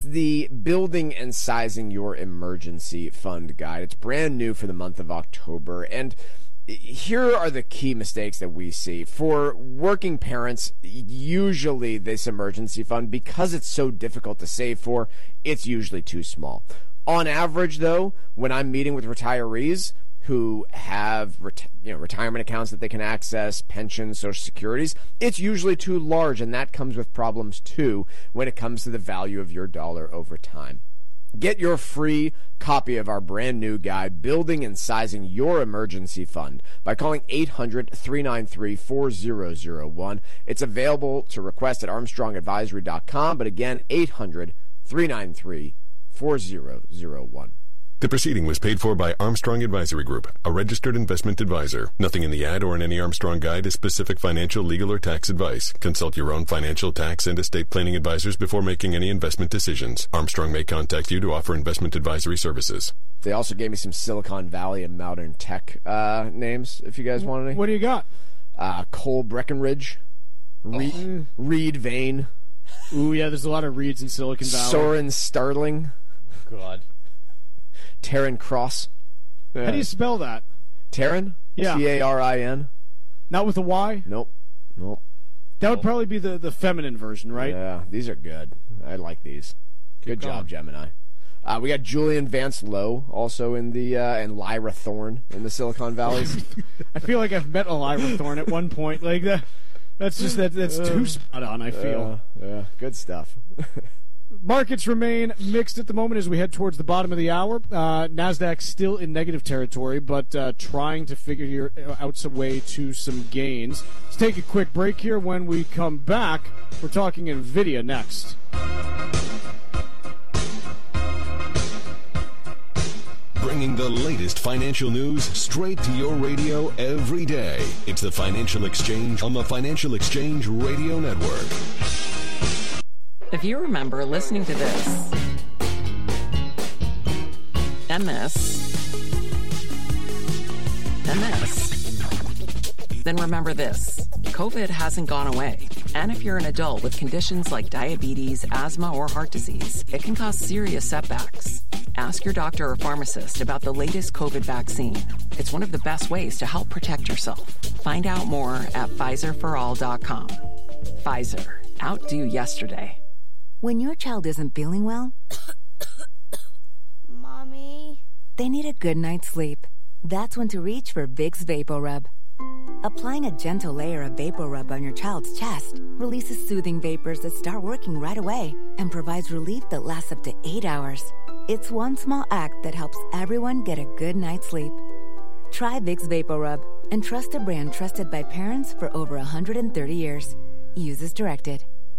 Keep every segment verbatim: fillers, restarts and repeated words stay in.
the Building and Sizing Your Emergency Fund Guide. It's brand new for the month of October, and here are the key mistakes that we see. For working parents, usually this emergency fund, because it's so difficult to save for, it's usually too small. On average, though, when I'm meeting with retirees who have reti- you know, retirement accounts that they can access, pensions, social securities, it's usually too large, and that comes with problems, too, when it comes to the value of your dollar over time. Get your free copy of our brand new guide, Building and Sizing Your Emergency Fund, by calling eight hundred, three nine three, four zero zero one. It's available to request at armstrong advisory dot com, but again, eight hundred, three nine three, four zero zero one. The proceeding was paid for by Armstrong Advisory Group, a registered investment advisor. Nothing in the ad or in any Armstrong guide is specific financial, legal, or tax advice. Consult your own financial, tax, and estate planning advisors before making any investment decisions. Armstrong may contact you to offer investment advisory services. They also gave me some Silicon Valley and modern tech uh, names, if you guys want any. What do you got? Uh, Cole Breckenridge, Reed, oh. Reed Vane. Ooh, yeah, there's a lot of Reeds in Silicon Valley. Soren Starling. God. Taryn Cross. Yeah. How do you spell that? Taryn? Yeah. T A R I N. Not with a Y? Nope. Nope. That would nope. probably be the, the feminine version, right? Yeah, these are good. I like these. Good Keep job, going. Gemini. Uh, we got Julian Vance Lowe also in the, uh, and Lyra Thorne in the Silicon Valleys. I feel like I've met a Lyra Thorne at one point. Like that. That's just, that. that's uh, too spot on, I feel. Uh, yeah, good stuff. Markets remain mixed at the moment as we head towards the bottom of the hour. Uh, NASDAQ still in negative territory, but uh, trying to figure out some way to some gains. Let's take a quick break here. When we come back, we're talking NVIDIA next. Bringing the latest financial news straight to your radio every day. It's the Financial Exchange on the Financial Exchange Radio Network. If you remember listening to this, and this, and this, then remember this. COVID hasn't gone away. And if you're an adult with conditions like diabetes, asthma, or heart disease, it can cause serious setbacks. Ask your doctor or pharmacist about the latest COVID vaccine. It's one of the best ways to help protect yourself. Find out more at Pfizer for all dot com. Pfizer. Outdo yesterday. When your child isn't feeling well, Mommy, they need a good night's sleep. That's when to reach for Vicks VapoRub. Applying a gentle layer of VapoRub on your child's chest releases soothing vapors that start working right away and provides relief that lasts up to eight hours. It's one small act that helps everyone get a good night's sleep. Try Vicks VapoRub and trust a brand trusted by parents for over one hundred thirty years. Use as directed.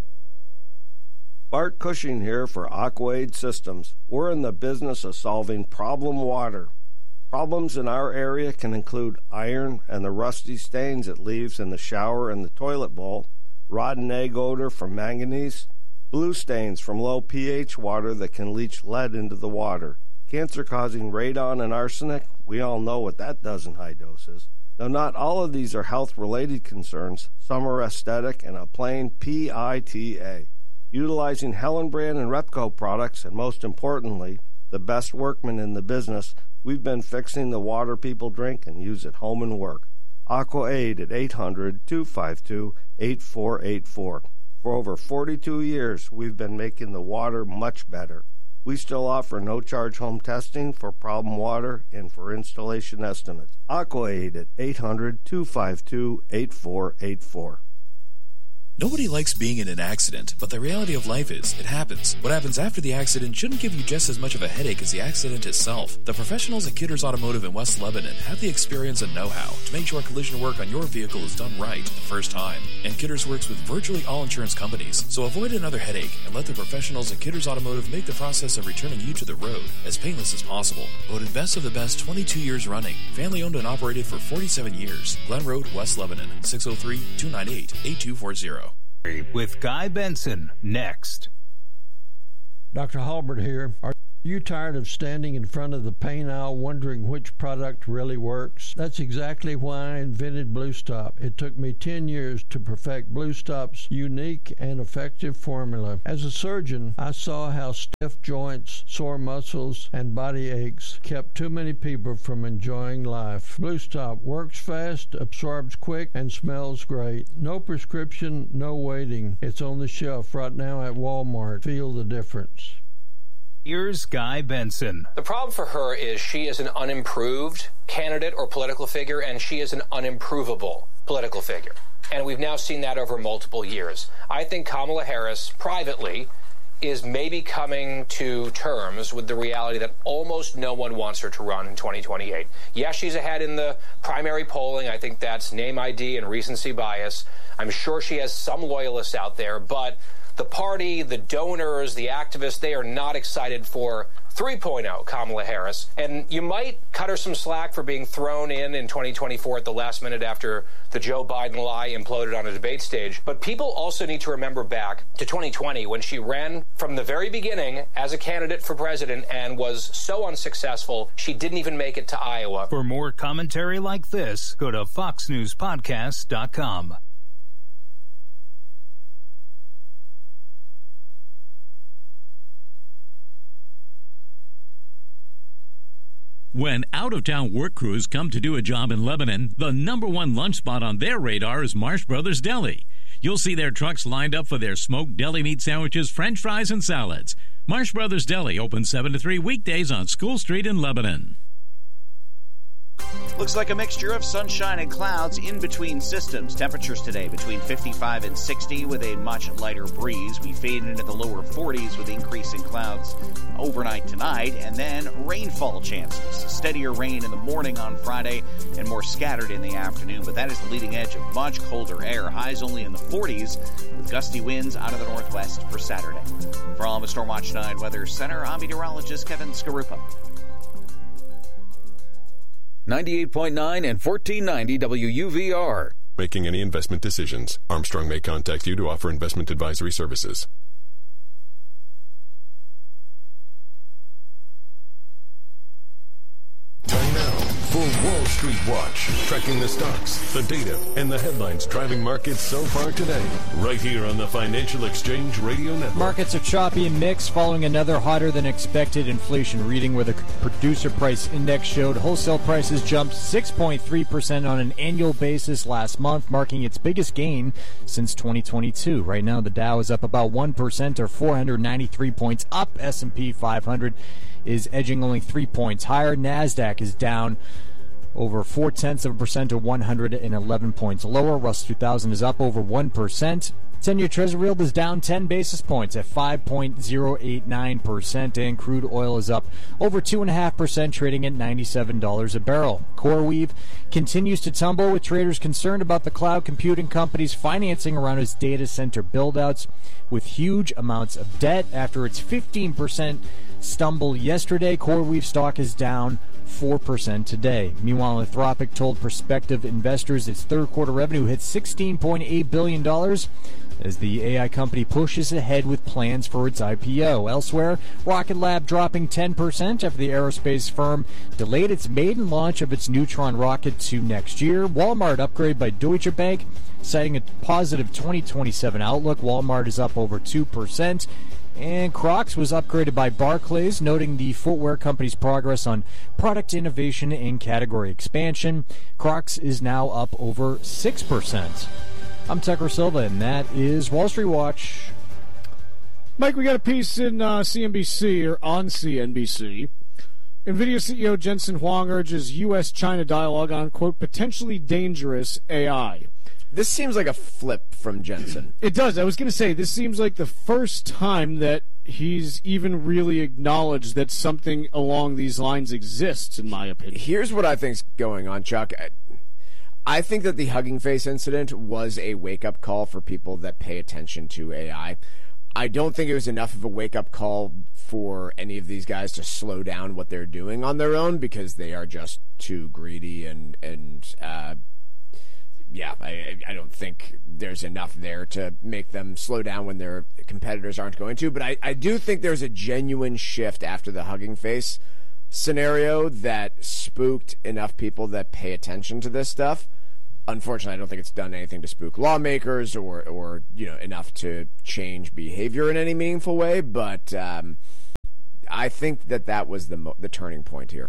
Bart Cushing here for Aquaid Systems. We're in the business of solving problem water. Problems in our area can include iron and the rusty stains it leaves in the shower and the toilet bowl, rotten egg odor from manganese, blue stains from low pH water that can leach lead into the water, cancer-causing radon and arsenic. We all know what that does in high doses. Though not all of these are health-related concerns, some are aesthetic and a plain P I T A. Utilizing Hellenbrand and Repco products, and most importantly, the best workmen in the business, we've been fixing the water people drink and use at home and work. AquaAid at eight hundred, two five two, eight four eight four. For over forty-two years, we've been making the water much better. We still offer no-charge home testing for problem water and for installation estimates. AquaAid at eight hundred, two five two, eight four eight four. Nobody likes being in an accident, but the reality of life is, it happens. What happens after the accident shouldn't give you just as much of a headache as the accident itself. The professionals at Kidders Automotive in West Lebanon have the experience and know-how to make sure collision work on your vehicle is done right the first time. And Kidders works with virtually all insurance companies, so avoid another headache and let the professionals at Kidders Automotive make the process of returning you to the road as painless as possible. Voted best of the best twenty-two years running. Family owned and operated for forty-seven years. Glen Road, West Lebanon, six oh three, two nine eight, eight two four zero. With Guy Benson next. Doctor Halbert here. Are You tired of standing in front of the paint aisle wondering which product really works? That's exactly why I invented Blue Stop. It took me ten years to perfect Blue Stop's unique and effective formula. As a surgeon, I saw how stiff joints, sore muscles, and body aches kept too many people from enjoying life. Blue Stop works fast, absorbs quick, and smells great. No prescription, no waiting. It's on the shelf right now at Walmart. Feel the difference. Here's Guy Benson. The problem for her is she is an unimproved candidate or political figure, and she is an unimprovable political figure. And we've now seen that over multiple years. I think Kamala Harris, privately, is maybe coming to terms with the reality that almost no one wants her to run in twenty twenty-eight. Yes, she's ahead in the primary polling. I think that's name I D and recency bias. I'm sure she has some loyalists out there, but the party, the donors, the activists, they are not excited for three point oh Kamala Harris. And you might cut her some slack for being thrown in in twenty twenty-four at the last minute after the Joe Biden lie imploded on a debate stage. But people also need to remember back to twenty twenty when she ran from the very beginning as a candidate for president and was so unsuccessful, she didn't even make it to Iowa. For more commentary like this, go to fox news podcast dot com. When out-of-town work crews come to do a job in Lebanon, the number one lunch spot on their radar is Marsh Brothers Deli. You'll see their trucks lined up for their smoked deli meat sandwiches, french fries, and salads. Marsh Brothers Deli opens seven to three weekdays on School Street in Lebanon. Looks like a mixture of sunshine and clouds in between systems. Temperatures today between fifty-five and sixty with a much lighter breeze. We fade into the lower forties with increasing clouds overnight tonight, and then rainfall chances. Steadier rain in the morning on Friday and more scattered in the afternoon, but that is the leading edge of much colder air. Highs only in the forties with gusty winds out of the northwest for Saturday. For Alma Stormwatch nine Weather Center, I'm meteorologist Kevin Skarupa. ninety-eight point nine and fourteen ninety W U V R. Making any investment decisions. Armstrong may contact you to offer investment advisory services. Time now for Wall Street Watch, tracking the stocks, the data, and the headlines driving markets so far today. Right here on the Financial Exchange Radio Network. Markets are choppy and mixed following another hotter than expected inflation reading where the producer price index showed wholesale prices jumped six point three percent on an annual basis last month, marking its biggest gain since twenty twenty-two. Right now, the Dow is up about one percent or four hundred ninety-three points up. S and P five hundred is edging only three points higher. NASDAQ is down over four-tenths of a percent to one hundred eleven points lower. Russell two thousand is up over one percent. ten-year Treasury yield is down ten basis points at five point zero eight nine percent, and crude oil is up over two point five percent, trading at ninety-seven dollars a barrel. CoreWeave continues to tumble, with traders concerned about the cloud computing company's financing around its data center buildouts with huge amounts of debt. After its fifteen percent stumble yesterday, CoreWeave stock is down four percent today. Meanwhile, Anthropic told prospective investors its third quarter revenue hit sixteen point eight billion dollars as the A I company pushes ahead with plans for its I P O. Elsewhere, Rocket Lab dropping ten percent after the aerospace firm delayed its maiden launch of its Neutron rocket to next year. Walmart upgrade by Deutsche Bank, citing a positive twenty twenty-seven outlook. Walmart is up over two percent. And Crocs was upgraded by Barclays, noting the footwear company's progress on product innovation and category expansion. Crocs is now up over six percent. I'm Tucker Silva, and that is Wall Street Watch. Mike, we got a piece in uh, C N B C, or on C N B C. NVIDIA C E O Jensen Huang urges U S China dialogue on, quote, potentially dangerous A I. This seems like a flip from Jensen. It does. I was going to say, this seems like the first time that he's even really acknowledged that something along these lines exists, in my opinion. Here's what I think's going on, Chuck. I think that the Hugging Face incident was a wake-up call for people that pay attention to A I. I don't think it was enough of a wake-up call for any of these guys to slow down what they're doing on their own, because they are just too greedy and, and uh, yeah, I, I don't think there's enough there to make them slow down when their competitors aren't going to. But I, I do think there's a genuine shift after the Hugging Face scenario that spooked enough people that pay attention to this stuff. Unfortunately, I don't think it's done anything to spook lawmakers or, or you know, enough to change behavior in any meaningful way. But um, I think that that was the mo- the turning point here.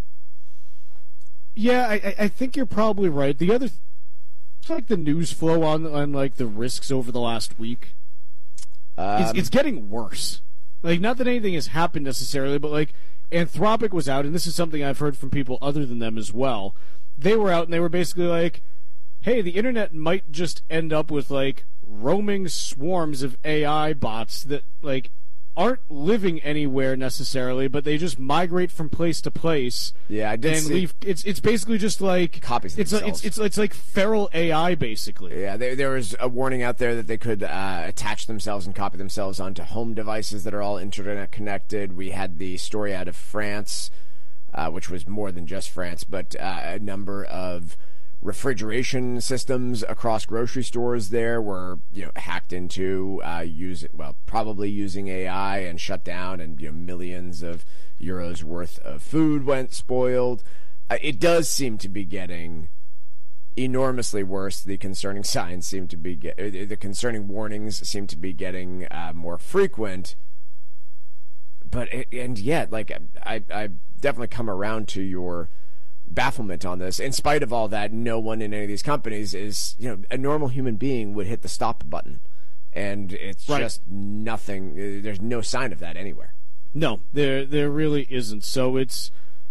Yeah, I, I think you're probably right. The other, th- like the news flow on on like the risks over the last week, um, it's, it's getting worse. Like, not that anything has happened necessarily, but like Anthropic was out, and this is something I've heard from people other than them as well. They were out and they were basically like, hey, the internet might just end up with, like, roaming swarms of A I bots that, like, aren't living anywhere necessarily, but they just migrate from place to place. Yeah, I did and see leave. It's it's basically just like copies of it's themselves. A, it's, it's it's like feral A I basically. Yeah, there, there was a warning out there that they could uh, attach themselves and copy themselves onto home devices that are all internet connected. We had the story out of France, uh, which was more than just France, but uh, a number of refrigeration systems across grocery stores there were, you know, hacked into, uh, using well, probably using A I and shut down, and you know, millions of euros worth of food went spoiled. Uh, it does seem to be getting enormously worse. The concerning signs seem to be get, the concerning warnings seem to be getting uh, more frequent. But and yet, like I, I definitely come around to your bafflement on this. In spite of all that, no one in any of these companies is, you know, a normal human being would hit the stop button, and it's Right. just nothing. There's no sign of that anywhere. No, there there really isn't. So it's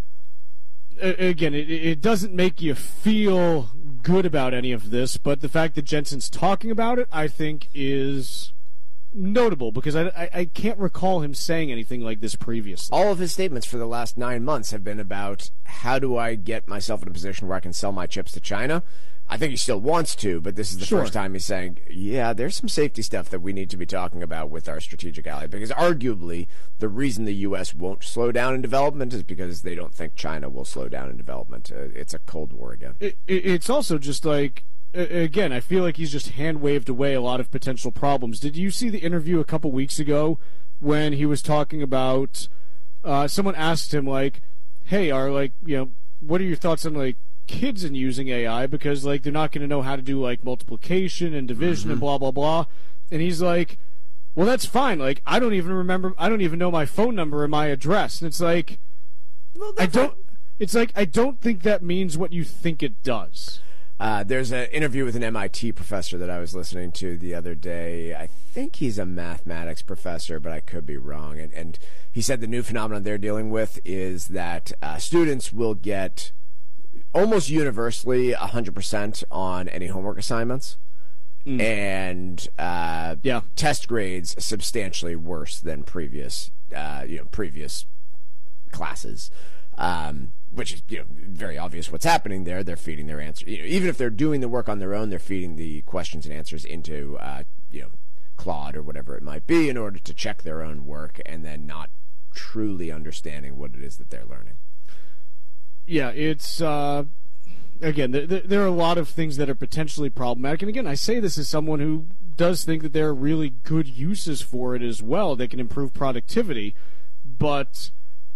again, it, it doesn't make you feel good about any of this, but the fact that Jensen's talking about it, I think, is notable, because I, I, I can't recall him saying anything like this previously. All of his statements for the last nine months have been about how do I get myself in a position where I can sell my chips to China. I think he still wants to, but this is the Sure. first time he's saying, yeah, there's some safety stuff that we need to be talking about with our strategic ally, because arguably the reason the U S won't slow down in development is because they don't think China will slow down in development. Uh, it's a Cold War again. It, it, it's also just like, again, I feel like he's just hand-waved away a lot of potential problems. Did you see the interview a couple weeks ago when he was talking about, uh, someone asked him, like, hey, are, like, you know, what are your thoughts on, like, kids and using A I, because, like, they're not going to know how to do, like, multiplication and division Mm-hmm. and blah, blah, blah. And he's like, well, that's fine. Like, I don't even remember, I don't even know my phone number and my address. And it's like, well, I don't, it's like, I don't think that means what you think it does. Uh, there's an interview with an M I T professor that I was listening to the other day. I think he's a mathematics professor, but I could be wrong. And, and he said the new phenomenon they're dealing with is that uh, students will get almost universally one hundred percent on any homework assignments. Mm. And uh, yeah. test grades substantially worse than previous, uh, you know, previous classes. Um, which is, you know, very obvious what's happening there. They're feeding their answer. You know, even if they're doing the work on their own, they're feeding the questions and answers into, uh, you know, Claude or whatever it might be in order to check their own work, and then not truly understanding what it is that they're learning. Yeah, it's, uh, again, there, there are a lot of things that are potentially problematic. And again, I say this as someone who does think that there are really good uses for it as well that can improve productivity. But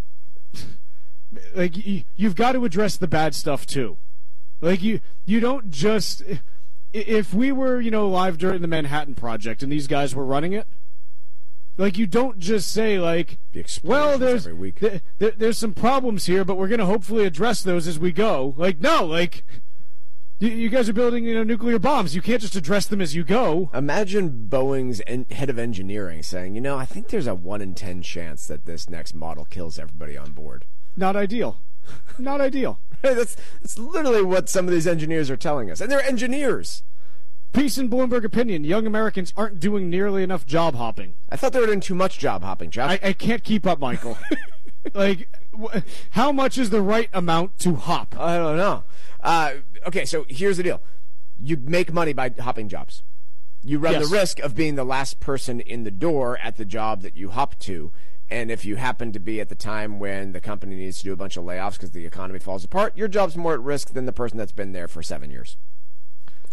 like, you've got to address the bad stuff too. Like, you you don't just, if we were, you know, live during the Manhattan Project and these guys were running it, like, you don't just say, like, well, there's every week. Th- th- there's some problems here, but we're going to hopefully address those as we go. Like, no, like, you, you guys are building, you know, nuclear bombs. You can't just address them as you go. Imagine Boeing's en- head of engineering saying, you know, I think there's a one in ten chance that this next model kills everybody on board. Not ideal. Not ideal. That's, that's literally what some of these engineers are telling us. And they're engineers. Piece in Bloomberg opinion, young Americans aren't doing nearly enough job hopping. I thought they were doing too much job hopping, Jeff. I, I can't keep up, Michael. Like, wh- how much is the right amount to hop? I don't know. Uh, okay, so here's the deal. You make money by hopping jobs. You run Yes. the risk of being the last person in the door at the job that you hop to. And if you happen to be at the time when the company needs to do a bunch of layoffs because the economy falls apart, your job's more at risk than the person that's been there for seven years.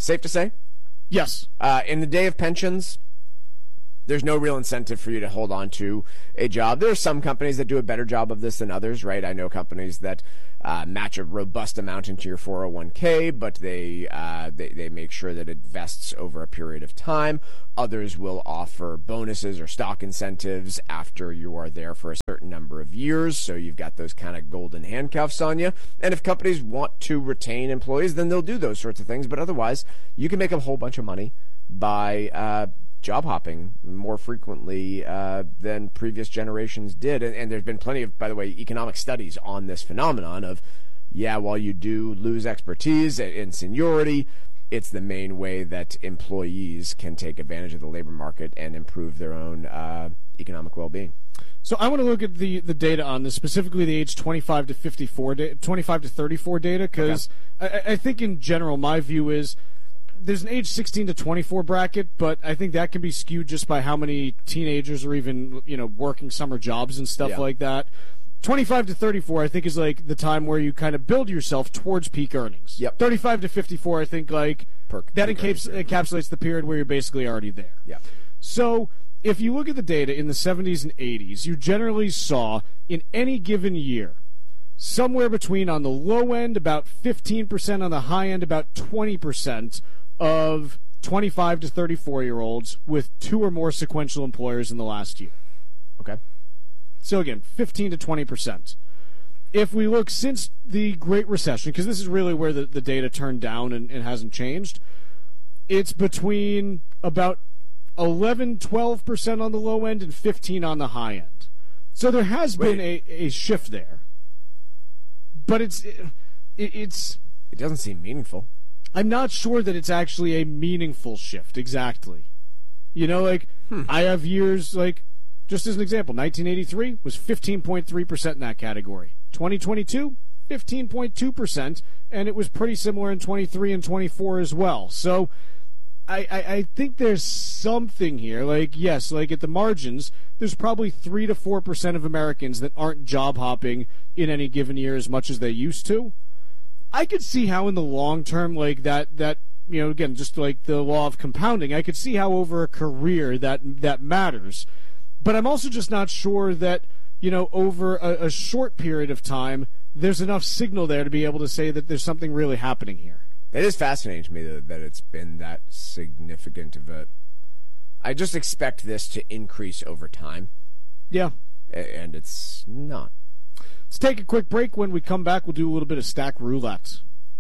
Safe to say? Yes. Uh, in the day of pensions, there's no real incentive for you to hold on to a job. There are some companies that do a better job of this than others, right? I know companies that uh, match a robust amount into your four oh one k, but they, uh, they they make sure that it vests over a period of time. Others will offer bonuses or stock incentives after you are there for a certain number of years, so you've got those kind of golden handcuffs on you. And if companies want to retain employees, then they'll do those sorts of things. But otherwise, you can make a whole bunch of money by uh, job hopping more frequently uh, than previous generations did. And, and there's been plenty of, by the way, economic studies on this phenomenon of, yeah, while you do lose expertise and seniority, it's the main way that employees can take advantage of the labor market and improve their own uh, economic well-being. So I want to look at the, the data on this, specifically the age twenty-five to fifty-four, da- twenty-five to thirty-four data, because okay. I, I think in general my view is there's an age sixteen to twenty-four bracket, but I think that can be skewed just by how many teenagers are even, you know, working summer jobs and stuff yeah. like that. twenty-five to thirty-four, I think, is like the time where you kind of build yourself towards peak earnings. Yep. thirty-five to fifty-four, I think, like Perk, that encaps- encapsulates the period where you're basically already there. Yeah. So if you look at the data in the seventies and eighties, you generally saw in any given year somewhere between, on the low end, about fifteen percent, on the high end, about twenty percent of twenty-five to thirty-four-year-olds with two or more sequential employers in the last year. Okay. So again, fifteen to twenty percent. If we look since the Great Recession, because this is really where the, the data turned down and, and hasn't changed, it's between about eleven, twelve percent on the low end and fifteen on the high end. So there has Wait. been a, a shift there. But it's it, it's it doesn't seem meaningful. I'm not sure that it's actually a meaningful shift, exactly. You know, like, hmm. I have years, like, just as an example, nineteen eighty-three was fifteen point three percent in that category. twenty twenty-two, fifteen point two percent, and it was pretty similar in twenty-three and twenty-four as well. So I, I, I think there's something here. Like, yes, like at the margins, there's probably three to four percent of Americans that aren't job hopping in any given year as much as they used to. I could see how in the long term, like that, that you know, again, just like the law of compounding, I could see how over a career that that matters. But I'm also just not sure that, you know, over a, a short period of time, there's enough signal there to be able to say that there's something really happening here. It is fascinating to me that, that it's been that significant of a... I just expect this to increase over time. Yeah. And it's not. Let's take a quick break. When we come back, we'll do a little bit of stack roulette.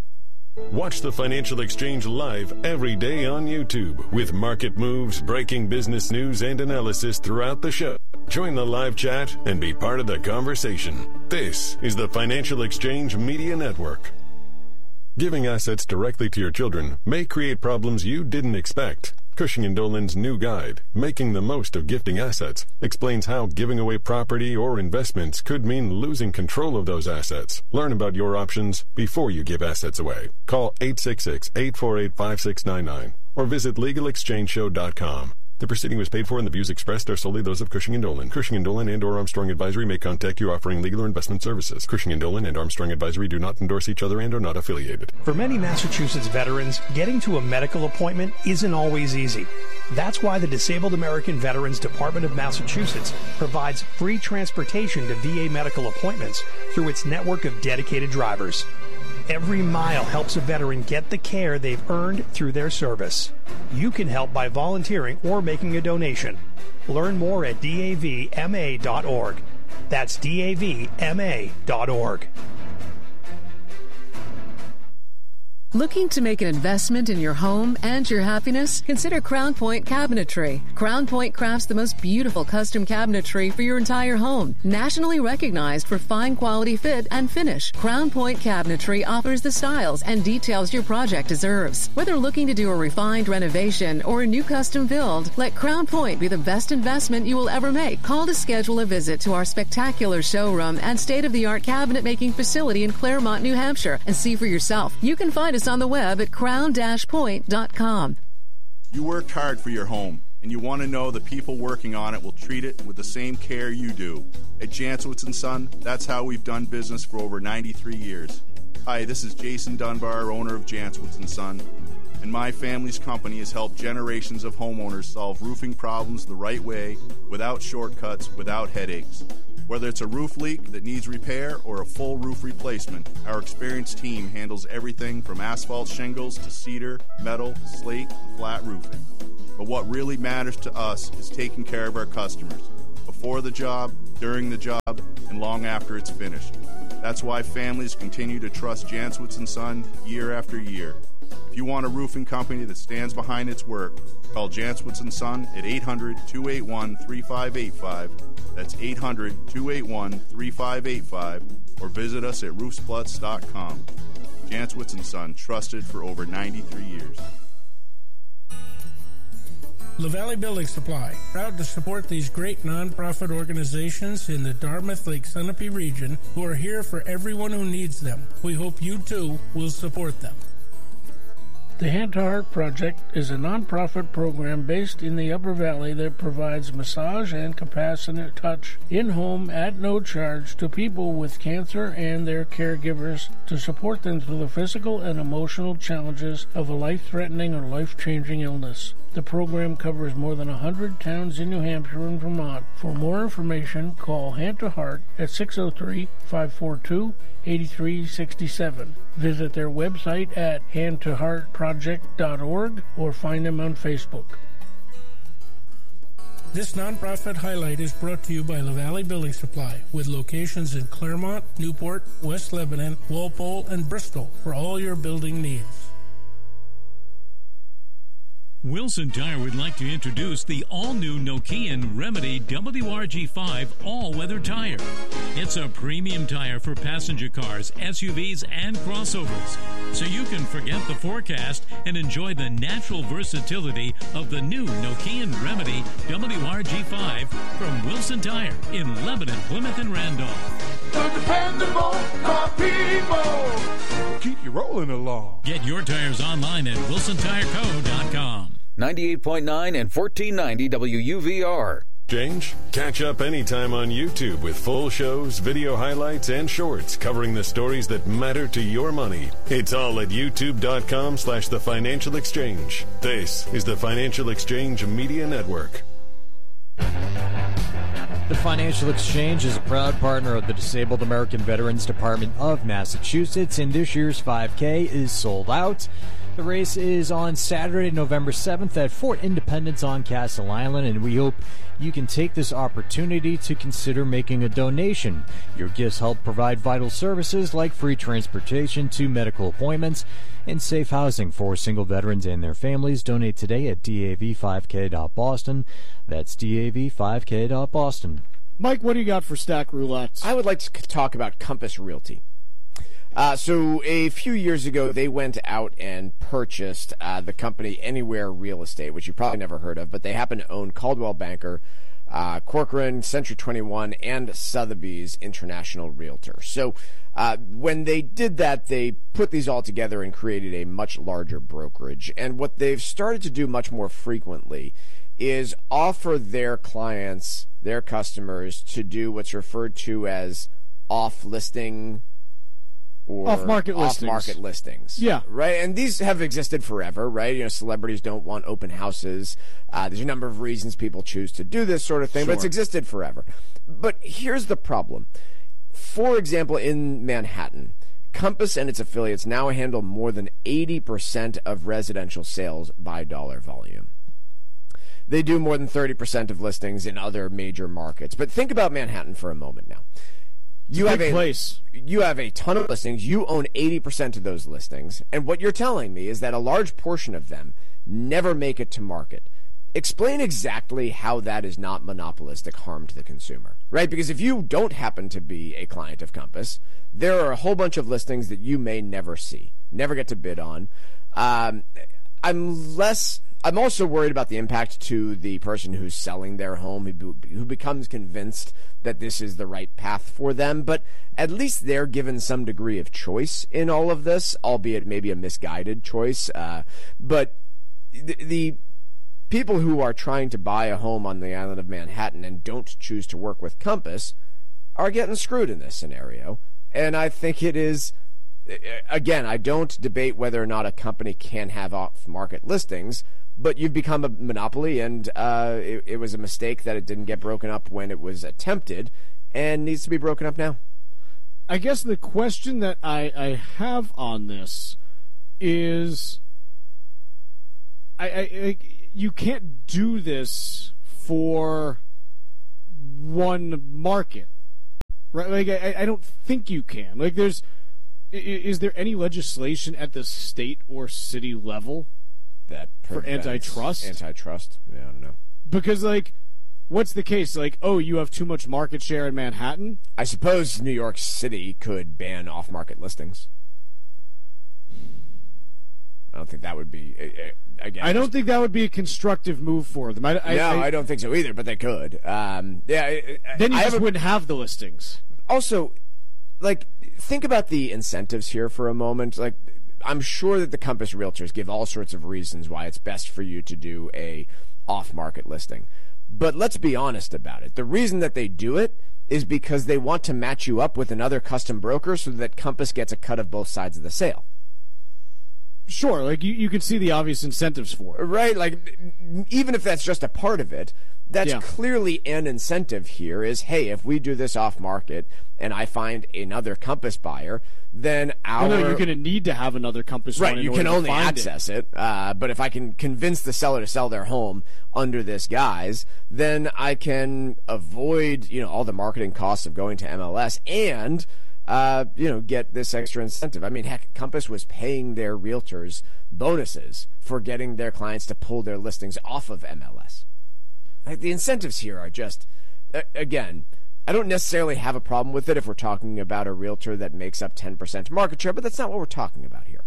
Watch the Financial Exchange live every day on YouTube with market moves, breaking business news, and analysis throughout the show. Join the live chat and be part of the conversation. This is the Financial Exchange Media Network. Giving assets directly to your children may create problems you didn't expect. Cushing and Dolan's new guide, Making the Most of Gifting Assets, explains how giving away property or investments could mean losing control of those assets. Learn about your options before you give assets away. Call eight six six, eight four eight, five six nine nine or visit legal exchange show dot com. The proceeding was paid for and the views expressed are solely those of Cushing and Dolan. Cushing and Dolan and or Armstrong Advisory may contact you offering legal or investment services. Cushing and Dolan and Armstrong Advisory do not endorse each other and are not affiliated. For many Massachusetts veterans, getting to a medical appointment isn't always easy. That's why the Disabled American Veterans Department of Massachusetts provides free transportation to V A medical appointments through its network of dedicated drivers. Every mile helps a veteran get the care they've earned through their service. You can help by volunteering or making a donation. Learn more at D A V M A dot org. That's D A V M A dot org. Looking to make an investment in your home and your happiness? Consider Crown Point Cabinetry. Crown Point crafts the most beautiful custom cabinetry for your entire home. Nationally recognized for fine quality fit and finish, Crown Point Cabinetry offers the styles and details your project deserves. Whether looking to do a refined renovation or a new custom build, let Crown Point be the best investment you will ever make. Call to schedule a visit to our spectacular showroom and state-of-the-art cabinet making facility in Claremont, New Hampshire, and see for yourself. You can find us on the web at crown dash point dot com. You worked hard for your home, and you want to know the people working on it will treat it with the same care you do. At Jantzowitz and Son, that's how we've done business for over ninety-three years. Hi, this is Jason Dunbar, owner of Jantzowitz and Son. and my family's company has helped generations of homeowners solve roofing problems the right way, without shortcuts, without headaches. Whether it's a roof leak that needs repair or a full roof replacement, our experienced team handles everything from asphalt shingles to cedar, metal, slate, and flat roofing. But what really matters to us is taking care of our customers, before the job, during the job, and long after it's finished. That's why families continue to trust Janswitz and Son year after year. If you want a roofing company that stands behind its work, call Janswitz and Son at eight hundred, two eight one, three five eight five. That's eight hundred, two eight one, three five eight five, or visit us at roofsplutz dot com. Janswitz and Son, trusted for over ninety-three years. LaValle Building Supply, proud to support these great nonprofit organizations in the Dartmouth-Lake Sunapee region who are here for everyone who needs them. We hope you too will support them. The Hand to Heart Project is a nonprofit program based in the Upper Valley that provides massage and compassionate touch in-home at no charge to people with cancer and their caregivers to support them through the physical and emotional challenges of a life-threatening or life-changing illness. The program covers more than one hundred towns in New Hampshire and Vermont. For more information, call Hand to Heart at six oh three, five four two, eight three six seven. Visit their website at hand to heart project dot org or find them on Facebook. This nonprofit highlight is brought to you by LaValle Building Supply, with locations in Claremont, Newport, West Lebanon, Walpole, and Bristol for all your building needs. Wilson Tire would like to introduce the all-new Nokian Remedy W R G five all-weather tire. It's a premium tire for passenger cars, S U Vs, and crossovers, so you can forget the forecast and enjoy the natural versatility of the new Nokian Remedy W R G five from Wilson Tire in Lebanon, Plymouth, and Randolph. The dependable car people. Keep you rolling along. Get your tires online at wilson tire co dot com. ninety-eight point nine and fourteen ninety W U V R. Change? Catch up anytime on YouTube with full shows, video highlights, and shorts covering the stories that matter to your money. It's all at youtube.com slash the Financial Exchange. This is the Financial Exchange Media Network. The Financial Exchange is a proud partner of the Disabled American Veterans Department of Massachusetts, and this year's five K is sold out. The race is on Saturday, November seventh at Fort Independence on Castle Island, and we hope you can take this opportunity to consider making a donation. Your gifts help provide vital services like free transportation to medical appointments and safe housing for single veterans and their families. Donate today at D A V five K dot Boston. That's D A V five K dot Boston. Mike, what do you got for Stack Roulette? I would like to talk about Compass Realty. Uh, so a few years ago, they went out and purchased uh, the company Anywhere Real Estate, which you probably never heard of, but they happen to own Coldwell Banker, uh, Corcoran, Century twenty-one, and Sotheby's International Realtor. So uh, when they did that, they put these all together and created a much larger brokerage. And what they've started to do much more frequently is offer their clients, their customers, to do what's referred to as off-listing or off-market listings. Off-market listings. Yeah. Right? And these have existed forever, right? You know, celebrities don't want open houses. Uh, there's a number of reasons people choose to do this sort of thing, Sure. but it's existed forever. But here's the problem. For example, in Manhattan, Compass and its affiliates now handle more than eighty percent of residential sales by dollar volume. They do more than thirty percent of listings in other major markets. But think about Manhattan for a moment now. You have big a place. You have a ton of listings. You own eighty percent of those listings. And what you're telling me is that a large portion of them never make it to market. Explain exactly how that is not monopolistic harm to the consumer, right? Because if you don't happen to be a client of Compass, there are a whole bunch of listings that you may never see, never get to bid on. Um, I'm less... I'm also worried about the impact to the person who's selling their home, who, who becomes convinced that this is the right path for them. But at least they're given some degree of choice in all of this, albeit maybe a misguided choice. Uh, but the, the people who are trying to buy a home on the island of Manhattan and don't choose to work with Compass are getting screwed in this scenario. And I think it is again, I don't debate whether or not a company can have off-market listings, but you've become a monopoly, and uh, it, it was a mistake that it didn't get broken up when it was attempted, and needs to be broken up now. I guess the question that I, I have on this is, I, I, I you can't do this for one market, right? Like I, I don't think you can. Like, there's, is there any legislation at the state or city level that for antitrust? Antitrust? Yeah, I don't know. Because, like, what's the case? Like, oh, you have too much market share in Manhattan? I suppose New York City could ban off-market listings. I don't think that would be. Again, I don't think that would be a constructive move for them. I, I, no, I, I don't think so either. But they could. Um, yeah. Then you I just have a, wouldn't have the listings. Also, like, think about the incentives here for a moment. Like, I'm sure that the Compass Realtors give all sorts of reasons why it's best for you to do a off-market listing. But let's be honest about it. The reason that they do it is because they want to match you up with another custom broker so that Compass gets a cut of both sides of the sale. Sure, like you, you can see the obvious incentives for it. Right, like even if that's just a part of it, that's Yeah. clearly an incentive here is, hey, if we do this off market and I find another Compass buyer, then our... Well, no, you're going to need to have another Compass Right, one in you can order to only find access it, uh, but if I can convince the seller to sell their home under this guise, then I can avoid, you know, all the marketing costs of going to M L S and... Uh, you know, get this extra incentive. I mean, heck, Compass was paying their realtors bonuses for getting their clients to pull their listings off of M L S. Like, the incentives here are just, uh, again, I don't necessarily have a problem with it if we're talking about a realtor that makes up ten percent market share, but that's not what we're talking about here.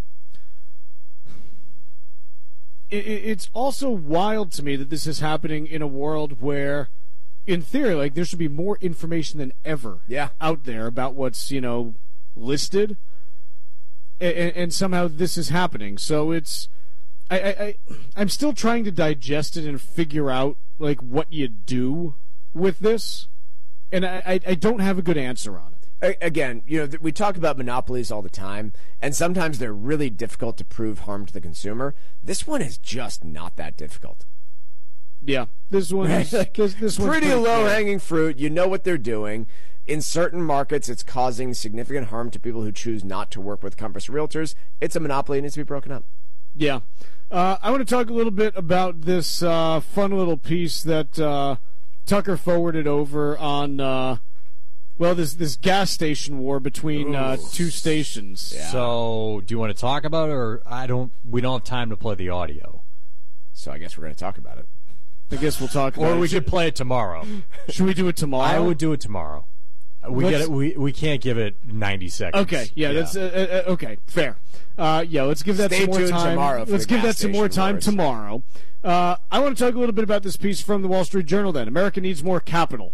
It, it's also wild to me that this is happening in a world where, in theory, like, there should be more information than ever yeah. out there about what's, you know, listed, and, and somehow this is happening. So it's, I, I, I, I'm still trying to digest it and figure out, like, what you do with this, and I, I, I don't have a good answer on it. Again, you know, we talk about monopolies all the time, and sometimes they're really difficult to prove harm to the consumer. This one is just not that difficult. Yeah, this one is like, this, this one's pretty, pretty low-hanging fruit. You know what they're doing. In certain markets, it's causing significant harm to people who choose not to work with Compass Realtors. It's a monopoly. It needs to be broken up. Yeah. Uh, I want to talk a little bit about this uh, fun little piece that uh, Tucker forwarded over on, uh, well, this this gas station war between uh, two stations. Yeah. So, do you want to talk about it, or I don't? We don't have time to play the audio. So I guess we're going to talk about it. I guess we'll talk about or it. Or we could play it tomorrow. Should we do it tomorrow? I would do it tomorrow. We Let's, get it. We we can't give it ninety seconds. Okay, yeah, yeah. that's uh, uh, okay, fair. Uh, yeah, let's give that Stay some more tuned time. tomorrow for let's the give gas that some more station time wars. tomorrow. Uh, I want to talk a little bit about this piece from the Wall Street Journal. Then, America needs more capital.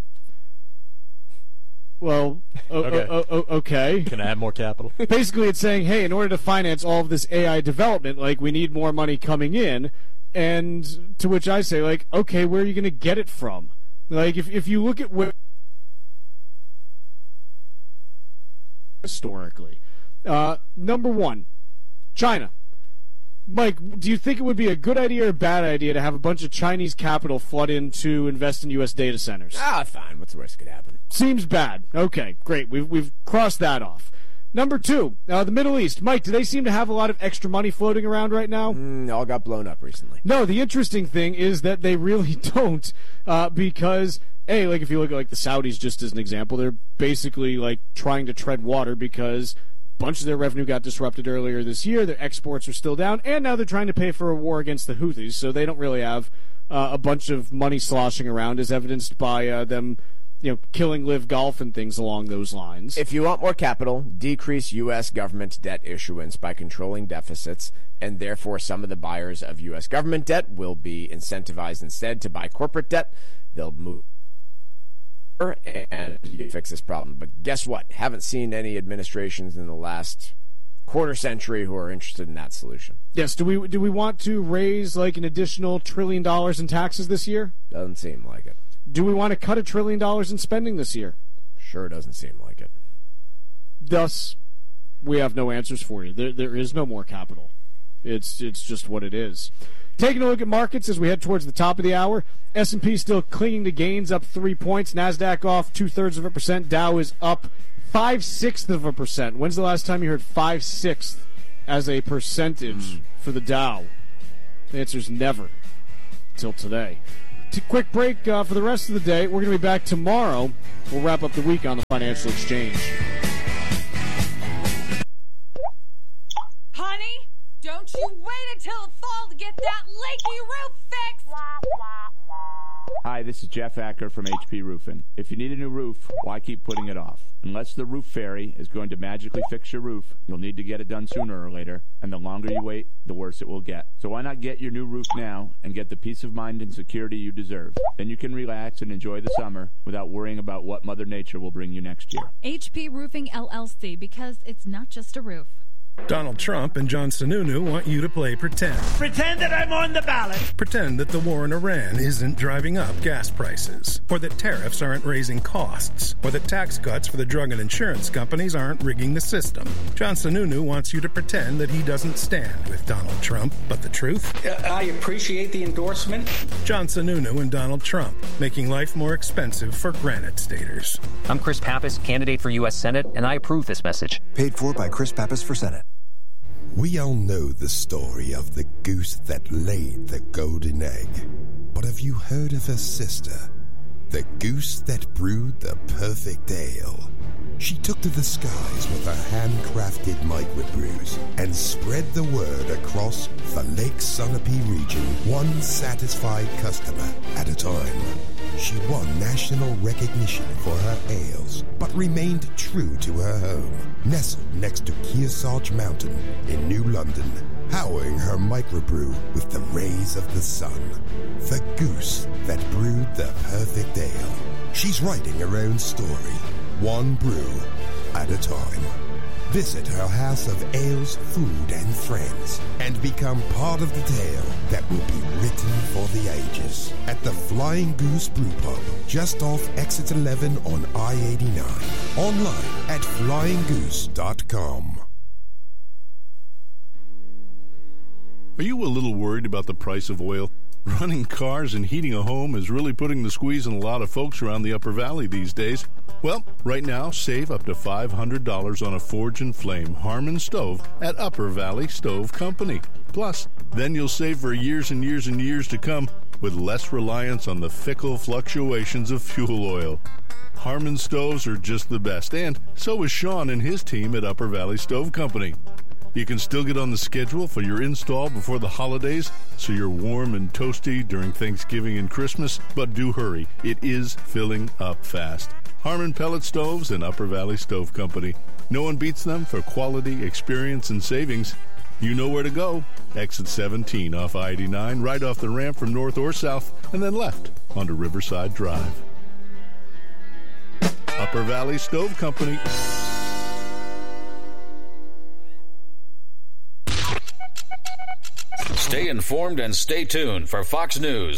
Well, o- okay. O- o- okay. Can I have more capital? Basically, it's saying, hey, in order to finance all of this A I development, like, we need more money coming in. And to which I say, like, okay, where are you going to get it from? Like, if if you look at where historically, uh, number one, China. Mike, do you think it would be a good idea or a bad idea to have a bunch of Chinese capital flood in to invest in U S data centers? Ah, fine. What's the worst that could happen? Seems bad. Okay, great. We've we've crossed that off. Number two, uh, the Middle East. Mike, do they seem to have a lot of extra money floating around right now? Mm, all got blown up recently. No, the interesting thing is that they really don't, uh, because, A, like if you look at like the Saudis just as an example, they're basically like trying to tread water because a bunch of their revenue got disrupted earlier this year, their exports are still down, and now they're trying to pay for a war against the Houthis, so they don't really have uh, a bunch of money sloshing around, as evidenced by uh, them you know, killing Live Golf and things along those lines. If you want more capital, decrease U S government debt issuance by controlling deficits, and therefore some of the buyers of U S government debt will be incentivized instead to buy corporate debt. They'll move and you fix this problem. But guess what? Haven't seen any administrations in the last quarter century who are interested in that solution. Yes, do we do we want to raise like an additional trillion dollars in taxes this year? Doesn't seem like it. Do we want to cut a trillion dollars in spending this year? Sure doesn't seem like it. Thus, we have no answers for you. There, there is no more capital. It's it's just what it is. Taking a look at markets as we head towards the top of the hour. S and P still clinging to gains, up three points. NASDAQ off two-thirds of a percent. Dow is up five-sixths of a percent. When's the last time you heard five-sixths as a percentage mm. for the Dow? The answer is never till today. T- quick break uh, for the rest of the day. We're going to be back tomorrow. We'll wrap up the week on the Financial Exchange. Honey, don't you wait until the fall to get that leaky roof fixed! Hi, this is Jeff Acker from H P Roofing. If you need a new roof, why keep putting it off? Unless the roof fairy is going to magically fix your roof, you'll need to get it done sooner or later, and the longer you wait, the worse it will get. So why not get your new roof now and get the peace of mind and security you deserve? Then you can relax and enjoy the summer without worrying about what Mother Nature will bring you next year. H P Roofing L L C, because it's not just a roof. Donald Trump and John Sununu want you to play pretend. Pretend that I'm on the ballot. Pretend that the war in Iran isn't driving up gas prices, or that tariffs aren't raising costs, or that tax cuts for the drug and insurance companies aren't rigging the system. John Sununu wants you to pretend that he doesn't stand with Donald Trump, but the truth? Uh, I appreciate the endorsement. John Sununu and Donald Trump, making life more expensive for Granite Staters. I'm Chris Pappas, candidate for U S Senate, and I approve this message. Paid for by Chris Pappas for Senate. We all know the story of the goose that laid the golden egg. But have you heard of her sister? The goose that brewed the perfect ale. She took to the skies with her handcrafted microbrews and spread the word across the Lake Sunapee region, one satisfied customer at a time. She won national recognition for her ales, but remained true to her home, nestled next to Kearsarge Mountain in New London, powering her microbrew with the rays of the sun. The goose that brewed the perfect ale. She's writing her own story, one brew at a time. Visit her house of ales, food, and friends, and become part of the tale that will be written for the ages at the Flying Goose Brew Pub, just off Exit eleven on I eighty-nine. Online at flying goose dot com. Are you a little worried about the price of oil? Running cars and heating a home is really putting the squeeze on a lot of folks around the Upper Valley these days. Well, right now, save up to five hundred dollars on a Forge and Flame Harmon stove at Upper Valley Stove Company. Plus, then you'll save for years and years and years to come with less reliance on the fickle fluctuations of fuel oil. Harmon stoves are just the best, and so is Sean and his team at Upper Valley Stove Company. You can still get on the schedule for your install before the holidays, so you're warm and toasty during Thanksgiving and Christmas, but do hurry. It is filling up fast. Harmon Pellet Stoves and Upper Valley Stove Company. No one beats them for quality, experience, and savings. You know where to go. Exit seventeen off I eighty-nine, right off the ramp from north or south, and then left onto Riverside Drive. Upper Valley Stove Company. Stay informed and stay tuned for Fox News.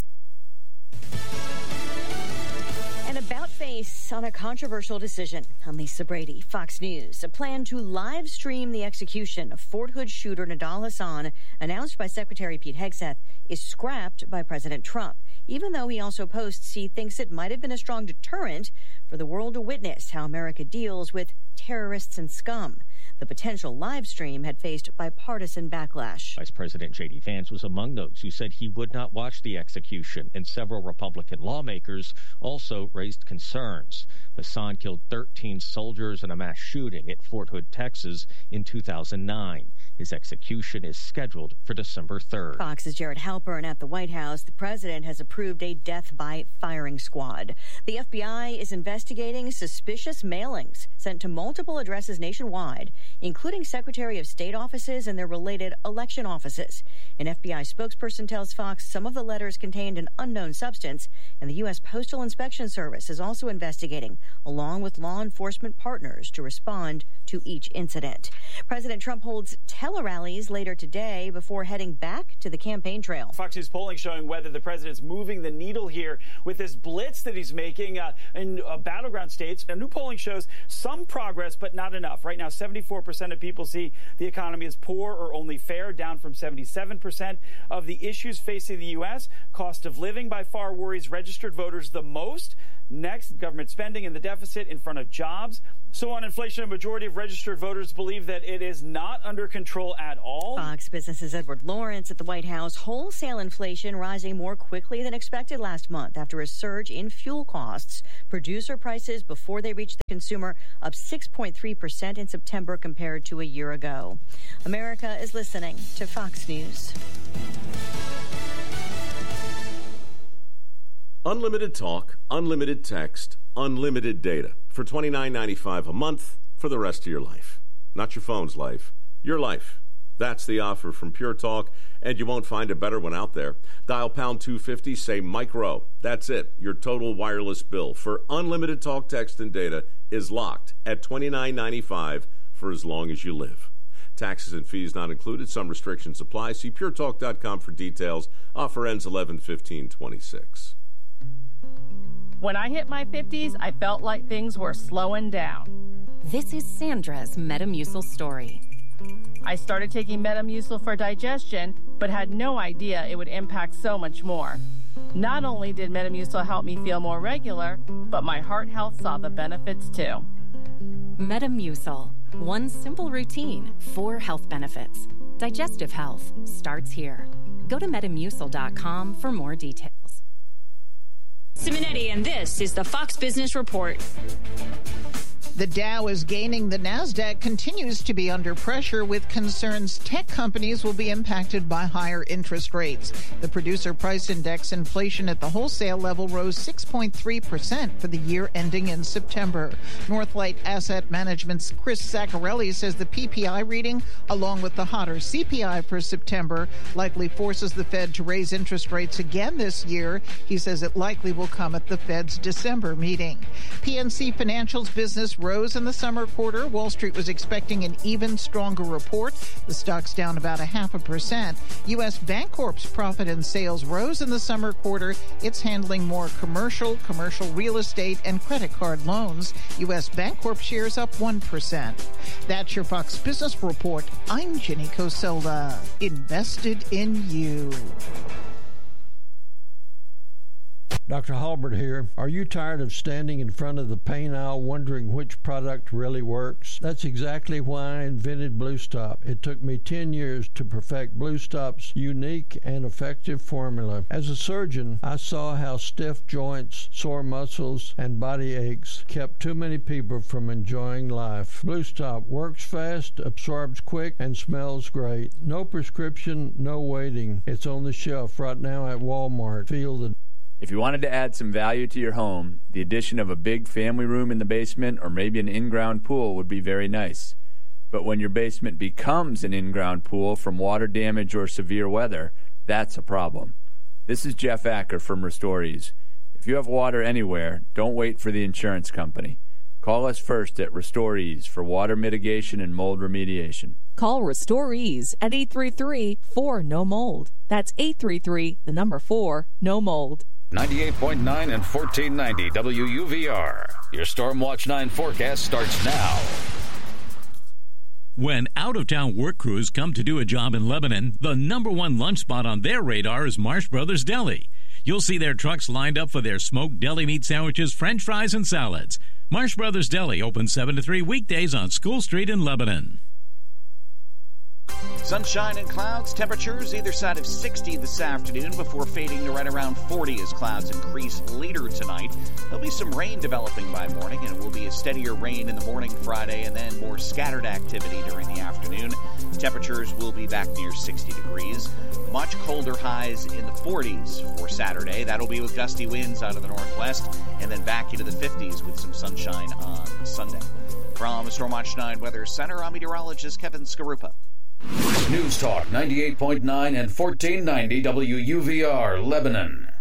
An about face on a controversial decision. I'm Lisa Brady, Fox News. A plan to live stream the execution of Fort Hood shooter Nidal Hasan, announced by Secretary Pete Hegseth, is scrapped by President Trump, even though he also posts he thinks it might have been a strong deterrent for the world to witness how America deals with terrorists and scum. The potential live stream had faced bipartisan backlash. Vice President J D. Vance was among those who said he would not watch the execution, and several Republican lawmakers also raised concerns. Hasan killed thirteen soldiers in a mass shooting at Fort Hood, Texas in two thousand nine. His execution is scheduled for December third. Fox's Jared Halpern at the White House. The president has approved a death by firing squad. The F B I is investigating suspicious mailings sent to multiple addresses nationwide, including Secretary of State offices and their related election offices. An F B I spokesperson tells Fox some of the letters contained an unknown substance, and the U S Postal Inspection Service is also investigating, along with law enforcement partners, to respond to each incident. President Trump holds tele-rallies later today before heading back to the campaign trail. Fox News polling showing whether the president's moving the needle here with this blitz that he's making uh, in uh, battleground states. A new polling shows some progress, but not enough. Right now, seventy-four percent of people see the economy as poor or only fair, down from seventy-seven percent. Of the issues facing the U S, cost of living by far worries registered voters the most. Next, government spending and the deficit in front of jobs. So on inflation, a majority of registered voters believe that it is not under control at all. Fox Business's Edward Lawrence at the White House. Wholesale inflation rising more quickly than expected last month after a surge in fuel costs. Producer prices before they reach the consumer up six point three percent in September compared to a year ago. America is listening to Fox News. Unlimited talk, unlimited text, unlimited data for twenty-nine ninety-five a month for the rest of your life. Not your phone's life, your life. That's the offer from Pure Talk, and you won't find a better one out there. Dial pound two fifty, say Mike Rowe. That's it. Your total wireless bill for unlimited talk, text, and data is locked at twenty-nine ninety-five for as long as you live. Taxes and fees not included. Some restrictions apply. See pure talk dot com for details. Offer ends eleven fifteen twenty-six. When I hit my fifties, I felt like things were slowing down. This is Sandra's Metamucil story. I started taking Metamucil for digestion, but had no idea it would impact so much more. Not only did Metamucil help me feel more regular, but my heart health saw the benefits too. Metamucil. One simple routine, four health benefits. Digestive health starts here. Go to metamucil dot com for more details. Simonetti, and this is the Fox Business Report. The Dow is gaining. The Nasdaq continues to be under pressure with concerns tech companies will be impacted by higher interest rates. The producer price index inflation at the wholesale level rose six point three percent for the year ending in September. Northlight Asset Management's Chris Zaccarelli says the P P I reading, along with the hotter C P I for September, likely forces the Fed to raise interest rates again this year. He says it likely will come at the Fed's December meeting. P N C Financial's business rose in the summer quarter. Wall Street was expecting an even stronger report. The stock's down about a half a percent. U S. Bancorp's profit and sales rose in the summer quarter. It's handling more commercial, commercial real estate, and credit card loans. U S. Bancorp shares up one percent. That's your Fox Business Report. I'm Jenny Cosola. Invested in you. Doctor Halbert here. Are you tired of standing in front of the pain aisle wondering which product really works? That's exactly why I invented Blue Stop. It took me ten years to perfect Blue Stop's unique and effective formula. As a surgeon, I saw how stiff joints, sore muscles, and body aches kept too many people from enjoying life. Blue Stop works fast, absorbs quick, and smells great. No prescription, no waiting. It's on the shelf right now at Walmart. Feel the If you wanted to add some value to your home, the addition of a big family room in the basement or maybe an in-ground pool would be very nice. But when your basement becomes an in-ground pool from water damage or severe weather, that's a problem. This is Jeff Acker from Restorees. If you have water anywhere, don't wait for the insurance company. Call us first at Restorees for water mitigation and mold remediation. Call Restorees at eight three three, four, N O mold. That's eight three three, the number four, no mold. ninety-eight point nine and fourteen ninety W U V R. Your Storm Watch nine forecast starts now. When out-of-town work crews come to do a job in Lebanon, the number one lunch spot on their radar is Marsh Brothers Deli. You'll see their trucks lined up for their smoked deli meat sandwiches, french fries, and salads. Marsh Brothers Deli open seven to three weekdays on School Street in Lebanon. Sunshine and clouds, temperatures either side of sixty this afternoon before fading to right around forty as clouds increase later tonight. There'll be some rain developing by morning, and it will be a steadier rain in the morning Friday and then more scattered activity during the afternoon. Temperatures will be back near sixty degrees. Much colder highs in the forties for Saturday. That'll be with gusty winds out of the northwest and then back into the fifties with some sunshine on Sunday. From Stormwatch nine Weather Center, I'm meteorologist Kevin Skarupa. News Talk ninety-eight point nine and fourteen ninety W U V R, Lebanon.